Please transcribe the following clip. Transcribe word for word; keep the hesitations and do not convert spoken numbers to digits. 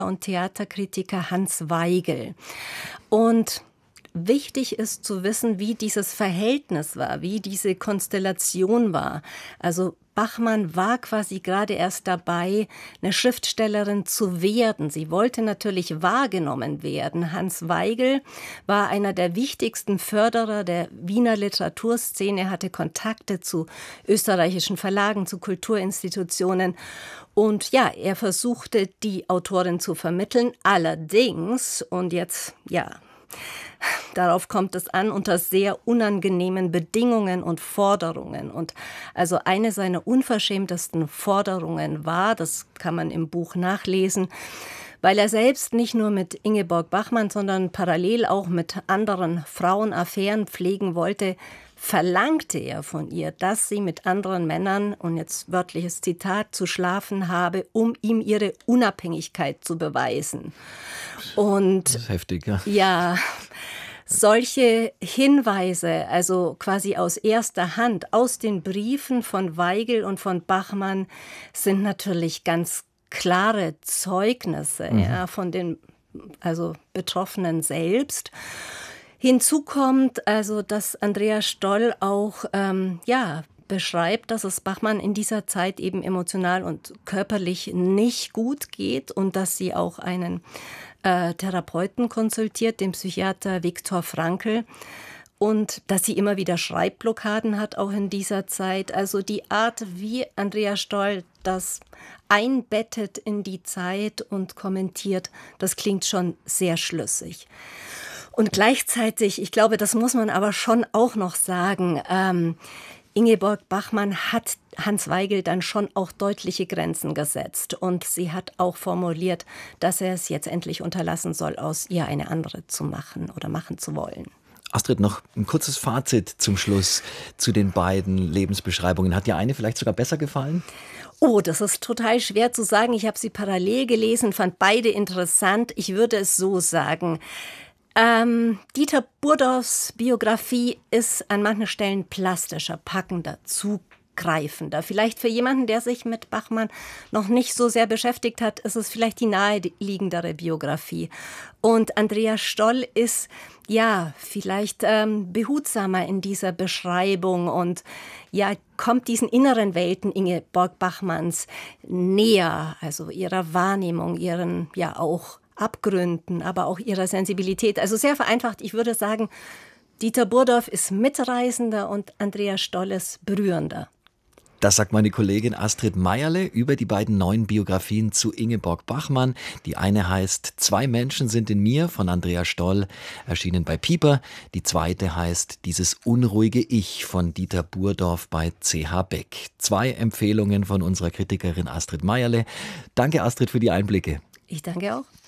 und Theaterkritiker Hans Weigel. Und wichtig ist zu wissen, wie dieses Verhältnis war, wie diese Konstellation war. Also Bachmann war quasi gerade erst dabei, eine Schriftstellerin zu werden. Sie wollte natürlich wahrgenommen werden. Hans Weigel war einer der wichtigsten Förderer der Wiener Literaturszene, hatte Kontakte zu österreichischen Verlagen, zu Kulturinstitutionen. Und ja, er versuchte, die Autorin zu vermitteln. Allerdings, und jetzt, ja, darauf kommt es an, unter sehr unangenehmen Bedingungen und Forderungen. Und also eine seiner unverschämtesten Forderungen war, das kann man im Buch nachlesen, weil er selbst nicht nur mit Ingeborg Bachmann, sondern parallel auch mit anderen Frauen Affären pflegen wollte, verlangte er von ihr, dass sie mit anderen Männern, und jetzt wörtliches Zitat, zu schlafen habe, um ihm ihre Unabhängigkeit zu beweisen. Und das ist heftig, ja. Ja, solche Hinweise, also quasi aus erster Hand, aus den Briefen von Weigel und von Bachmann, sind natürlich ganz klare Zeugnisse, mhm. ja, von den also Betroffenen selbst. Hinzu kommt also, dass Andrea Stoll auch ähm, ja, beschreibt, dass es Bachmann in dieser Zeit eben emotional und körperlich nicht gut geht und dass sie auch einen äh, Therapeuten konsultiert, den Psychiater Viktor Frankl, und dass sie immer wieder Schreibblockaden hat, auch in dieser Zeit. Also die Art, wie Andrea Stoll das einbettet in die Zeit und kommentiert, das klingt schon sehr schlüssig. Und gleichzeitig, ich glaube, das muss man aber schon auch noch sagen, ähm, Ingeborg Bachmann hat Hans Weigel dann schon auch deutliche Grenzen gesetzt. Und sie hat auch formuliert, dass er es jetzt endlich unterlassen soll, aus ihr eine andere zu machen oder machen zu wollen. Astrid, noch ein kurzes Fazit zum Schluss zu den beiden Lebensbeschreibungen. Hat dir eine vielleicht sogar besser gefallen? Oh, das ist total schwer zu sagen. Ich habe sie parallel gelesen, fand beide interessant. Ich würde es so sagen. Ähm, Dieter Burdorfs Biografie ist an manchen Stellen plastischer, packender, zugreifender. Vielleicht für jemanden, der sich mit Bachmann noch nicht so sehr beschäftigt hat, ist es vielleicht die naheliegendere Biografie. Und Andrea Stoll ist, ja, vielleicht ähm, behutsamer in dieser Beschreibung und ja, kommt diesen inneren Welten Ingeborg Bachmanns näher, also ihrer Wahrnehmung, ihren, ja, auch Abgründen, aber auch ihrer Sensibilität. Also sehr vereinfacht, ich würde sagen, Dieter Burdorf ist mitreißender und Andrea Stoll ist berührender. Das sagt meine Kollegin Astrid Meierle über die beiden neuen Biografien zu Ingeborg Bachmann. Die eine heißt »Zwei Menschen sind in mir« von Andrea Stoll, erschienen bei Piper. Die zweite heißt »Dieses unruhige Ich« von Dieter Burdorf bei C H Beck. Zwei Empfehlungen von unserer Kritikerin Astrid Meierle. Danke, Astrid, für die Einblicke. Ich danke auch.